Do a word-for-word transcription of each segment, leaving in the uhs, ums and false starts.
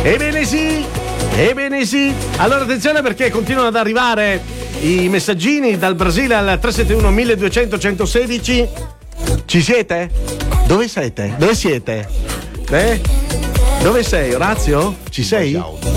Ebbene sì, ebbene sì. Allora attenzione perché continuano ad arrivare i messaggini dal Brasile al tre sette uno milleduecento centosedici. Ci siete? Dove siete? Dove siete? Eh? Dove sei, Orazio? Ci sei?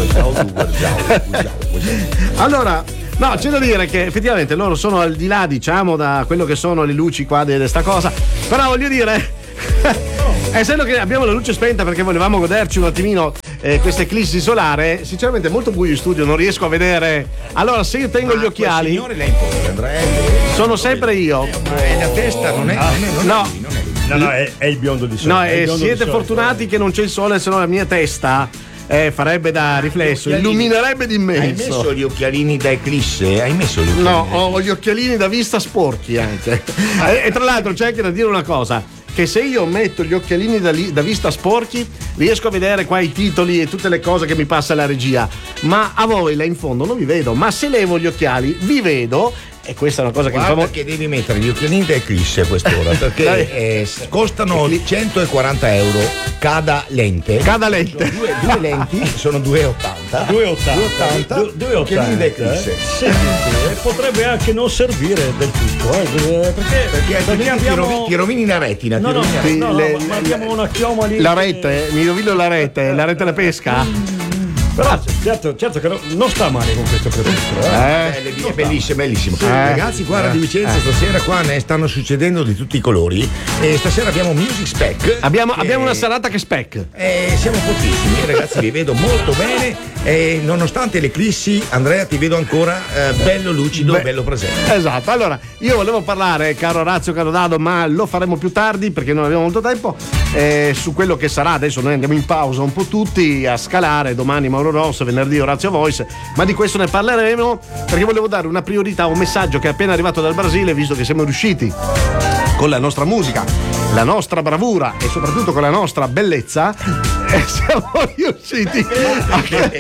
Allora, no, c'è da dire che effettivamente loro sono al di là, diciamo, da quello che sono le luci qua di questa cosa. Però voglio dire, essendo che abbiamo la luce spenta perché volevamo goderci un attimino eh, questa eclissi solare, sinceramente è molto buio in studio, non riesco a vedere. Allora, se io tengo Ma gli occhiali, signore lei impone, Andrea, sono sempre io. Ma è la testa, non è, non è, non No. è lui, non è lui. No, no, è, è il biondo di sole. No, è il eh, biondo siete di sole. fortunati che non c'è il sole, se no la mia testa eh, farebbe da riflesso, Gli occhialini. illuminerebbe Hai d'immenso. messo gli occhialini da eclisse? Hai messo gli occhialini? No, ho gli occhialini da vista sporchi anche. e, e tra l'altro c'è anche da dire una cosa, che se io metto gli occhialini da, li, da vista sporchi riesco a vedere qua i titoli e tutte le cose che mi passa la regia, ma a voi là in fondo non vi vedo, ma se levo gli occhiali vi vedo. E questa è una cosa che Guarda mi fa mo- che devi mettere gli occhialini da eclisse a quest'ora perché eh, costano centoquaranta euro cada lente. Cada lente. Due, due lenti sono due e ottanta. due e ottanta. due e ottanta. Occhialini da eclisse. Eh? Sì, sì, sì. E potrebbe anche non servire del tutto, eh? perché, Perché, perché perché abbiamo... ti, rovini, ti rovini la retina. No, ti no, rovini la no, retina. no, le- ma abbiamo una chioma lì. la rete, mi rovino la rete, la rete da pesca. Però certo, certo che no- non sta male con questo pretesto. Eh? Eh? È bellissimo, bellissimo. Eh. Ragazzi, qua a Radio Vicenza stasera qua ne stanno succedendo di tutti i colori. E stasera abbiamo Music Spec. Abbiamo, che- abbiamo una serata che spec. Eh, siamo pochissimi, ragazzi, vi vedo molto bene. E nonostante l'eclissi, Andrea, ti vedo ancora eh, bello lucido, Beh, bello presente. Esatto, allora io volevo parlare, caro Orazio, caro Dado, ma lo faremo più tardi perché non abbiamo molto tempo, eh, su quello che sarà. Adesso noi andiamo in pausa un po' tutti a scalare, domani Mauro Rosso, venerdì Orazio Voice, ma di questo ne parleremo perché volevo dare una priorità a un messaggio che è appena arrivato dal Brasile, visto che siamo riusciti con la nostra musica, la nostra bravura e soprattutto con la nostra bellezza, eh, siamo riusciti a...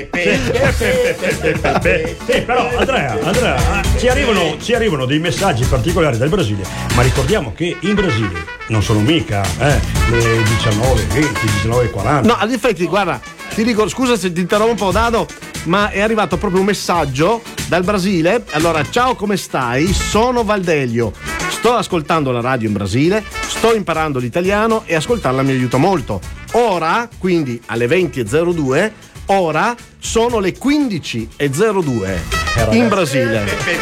Sì, però Andrea, Andrea, ci arrivano, ci arrivano dei messaggi particolari dal Brasile, ma ricordiamo che in Brasile non sono mica eh, le diciannove venti, diciannove quaranta. No, ad effetti, guarda, ti dico, scusa se ti interrompo, Dado, ma è arrivato proprio un messaggio dal Brasile. Allora, ciao, come stai? Sono Valdelio. Sto ascoltando la radio in Brasile, sto imparando l'italiano e ascoltarla mi aiuta molto. Ora, quindi alle venti e zero due, ora sono le quindici e zero due in Brasile.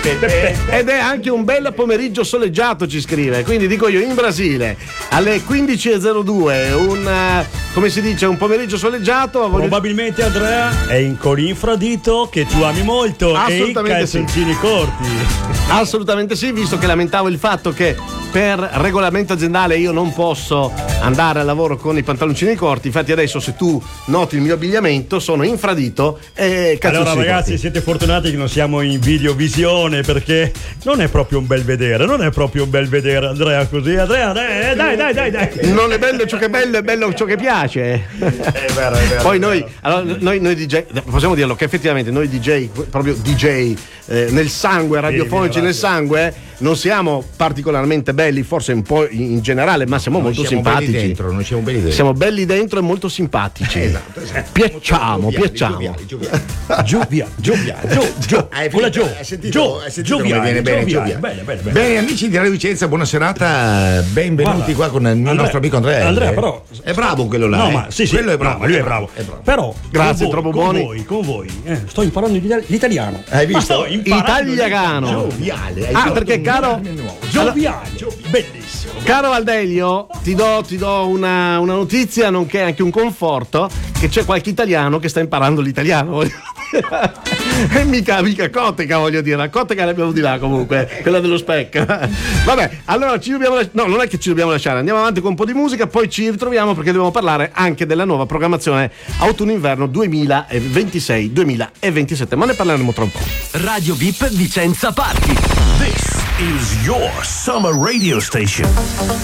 Ed è anche un bel pomeriggio soleggiato, ci scrive. Quindi dico io, in Brasile alle quindici e zero due, un eh, come si dice, un pomeriggio soleggiato. voglio- Probabilmente Andrea è in corinfradito che tu ami molto e i Assolutamente sì. calzoncini corti. Assolutamente sì, visto che lamentavo il fatto che per regolamento aziendale io non posso andare al lavoro con i pantaloncini corti. Infatti adesso, se tu noti il mio abbigliamento, sono infradito e calzoncini Allora ragazzi, corti. siete fortunati che non siamo in videovisione, perché non è proprio un bel vedere, non è proprio un bel vedere Andrea così. Andrea, dai, dai, dai, dai, dai. Non è bello ciò che è bello, è bello ciò che piace. È vero, è vero. Poi è noi, vero. allora, noi, noi D J, possiamo dirlo che effettivamente noi D J, proprio D J eh, nel sangue, radiofonici nel sangue, non siamo particolarmente belli, forse un po' in generale, ma siamo Noi molto siamo simpatici. belli dentro, noi siamo belli dentro. Siamo belli dentro e molto simpatici. Esatto, esatto. Piacciamo, Gioviali, piacciamo. gioviali, gioviali. Giovia, Giovia, Gio, Gio, Hai con la finito? Gio, Hai sentito? Gio, Hai sentito come Gioviali, viene bene Gioviali. Gioviali? Bene, bene, bene. Bene, amici di Radio Vicenza, buona serata, benvenuti Guarda, qua con il Andrea, nostro amico Andrea. Andrea, eh. però è bravo quello là. No, eh. ma sì, sì, quello è bravo. no, ma lui è bravo. È bravo. Però Grazie, con voi, troppo con buoni. voi, con voi, eh, sto imparando l'itali- l'italiano. Hai Ma visto? sto imparando Italiano. Gioviale. hai Ah, fatto perché un caro, termine nuovo. Gioviali, bellissimo. caro Valdelio, ti do, ti do una, una notizia, nonché anche un conforto, che c'è qualche italiano che sta imparando l'italiano. E mica, mica Coteca, voglio dire, la Coteca l'abbiamo di là comunque, quella dello spec. Vabbè, allora ci dobbiamo lasciare, no, non è che ci dobbiamo lasciare, andiamo avanti con un po' di musica, poi ci ritroviamo perché dobbiamo parlare anche della nuova programmazione autunno-inverno duemilaventisei duemilaventisette, ma ne parleremo tra un po'. Radio V I P Vicenza Party. This is your summer radio station.